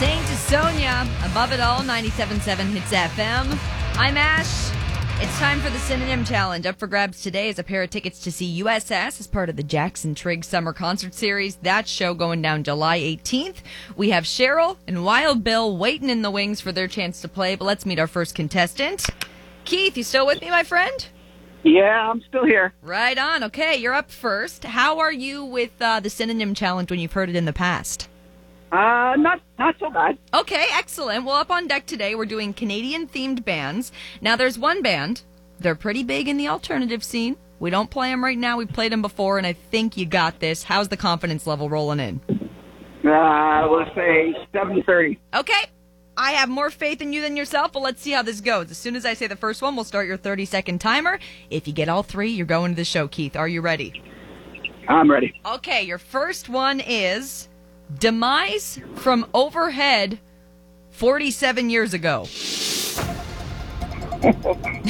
Saint Sonia, above it all, 97.7 Hits FM. I'm Ash. It's time for the Synonym Challenge. Up for grabs today is a pair of tickets to see USS as part of the Jackson Triggs Summer Concert Series. That show going down July 18th. We have Cheryl and Wild Bill waiting in the wings for their chance to play, but let's meet our first contestant. Keith, you still with me, my friend? Yeah, I'm still here. Right on. Okay, you're up first. How are you with the Synonym Challenge when you've heard it in the past? Not so bad. Okay, excellent. Well, up on deck today, we're doing Canadian-themed bands. Now, there's one band. They're pretty big in the alternative scene. We don't play them right now. We've played them before, and I think you got this. How's the confidence level rolling in? Let's say 70-30. Okay. I have more faith in you than yourself, but let's see how this goes. As soon as I say the first one, we'll start your 30-second timer. If you get all three, you're going to the show, Keith. Are you ready? I'm ready. Okay, your first one is Demise from Overhead 47 years ago. Think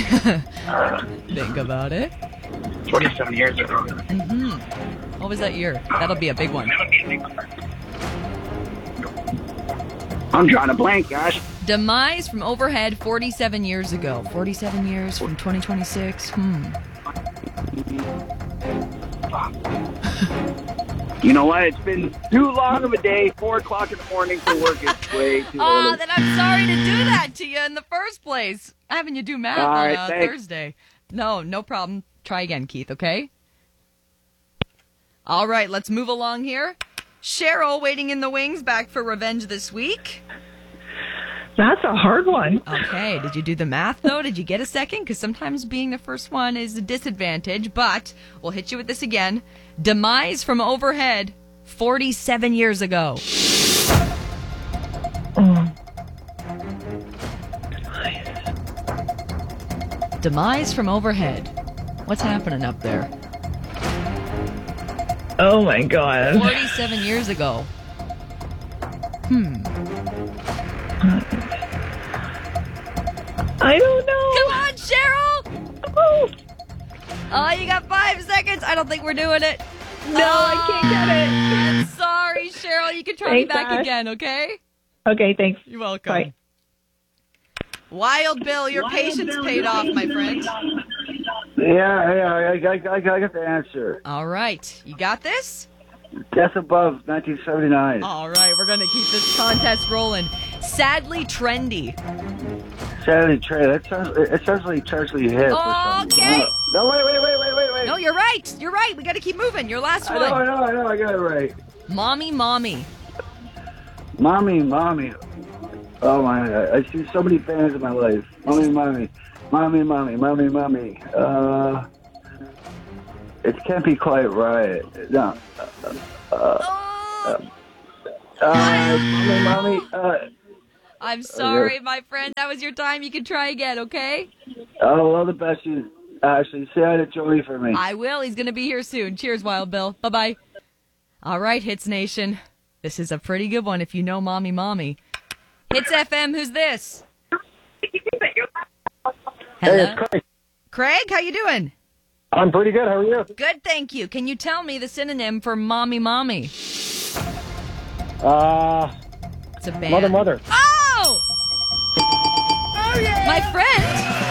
about it. 47 years ago. What was that year? That'll be a big one. I'm drawing a blank, gosh. Demise from Overhead 47 years ago. 47 years from 2026. You know what? It's been too long of a day. 4 o'clock in the morning for work. It's way too early. Then I'm sorry to do that to you in the first place. Having you do math All on right, thanks. Thursday. No problem. Try again, Keith, okay? All right, let's move along here. Cheryl, waiting in the wings, back for revenge this week. That's a hard one. Okay, did you do the math, though? Did you get a second? Because sometimes being the first one is a disadvantage, but we'll hit you with this again. Demise from Overhead 47 years ago. Demise from Overhead. What's happening up there? Oh my god. 47 years ago. I don't know. Come on, Cheryl! Oh, you got 5 seconds. I don't think we're doing it. No, I can't get I'm sorry, Cheryl. You can try me Thanks, back Ash. again, okay? it. Okay, thanks. You're welcome. Bye. Wild Bill, patience paid off, my friend. Yeah, I got the answer. All right. You got this? Death Above, 1979. All right. We're going to keep this contest rolling. Sadly Trendy. Saturday Trey. It sounds like Charlie Hip or something. Okay. No, wait. No, you're right. You're right. We got to keep moving. Your last I one. know. I got it right. Mommy. Mommy. Oh my! I see so many fans in my life. Mommy. It can't be quite right. No. Mommy. I'm sorry, my friend. That was your time. You can try again, okay? All the best, Ashley. Say hi to Joey for me. I will. He's going to be here soon. Cheers, Wild Bill. Bye-bye. All right, Hits Nation. This is a pretty good one if you know Mommy. Hits FM, who's this? Hello? Hey, it's Craig. Craig, how you doing? I'm pretty good. How are you? Good, thank you. Can you tell me the synonym for Mommy? It's It's a band. Mother. Oh! My friend.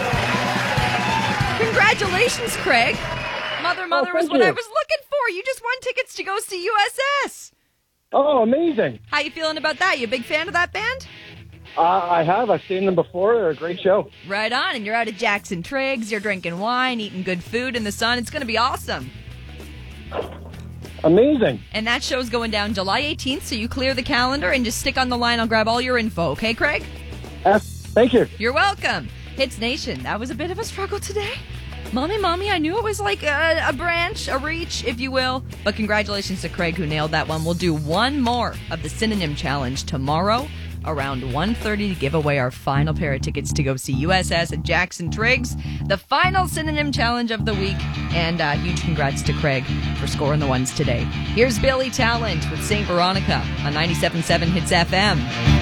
Congratulations, Craig. Mother was thank what I you. was looking for. You just won tickets to go see USS. Oh, amazing. How you feeling about that? You a big fan of that band? I have. I've seen them before. They're a great show. Right on. And you're out at Jackson Triggs. You're drinking wine, eating good food in the sun. It's going to be awesome. Amazing. And that show's going down July 18th, so you clear the calendar and just stick on the line. I'll grab all your info. Okay, Craig? Thank you. You're welcome. Hits Nation, that was a bit of a struggle today. Mommy, I knew it was like a branch, a reach, if you will. But congratulations to Craig who nailed that one. We'll do one more of the Synonym Challenge tomorrow around 1:30 to give away our final pair of tickets to go see USS at Jackson Triggs. The final Synonym Challenge of the week. And huge congrats to Craig for scoring the ones today. Here's Billy Talent with St. Veronica on 97.7 Hits FM.